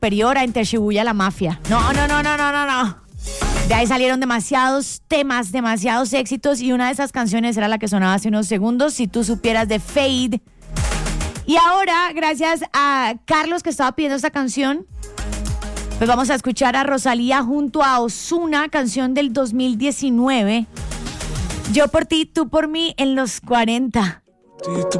superior a Entre Shibuya la Mafia. No. De ahí salieron demasiados temas, demasiados éxitos, y una de esas canciones era la que sonaba hace unos segundos, Si tú supieras, de Fade. Y ahora, gracias a Carlos que estaba pidiendo esta canción, pues vamos a escuchar a Rosalía junto a Ozuna, canción del 2019. Yo por ti, tú por mí en los 40. Sí, tú